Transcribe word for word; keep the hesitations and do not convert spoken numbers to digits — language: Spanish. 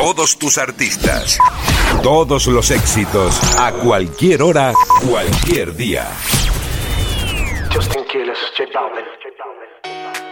Todos tus artistas. Todos los éxitos. A cualquier hora, cualquier día. Justin Quiles, J Balvin.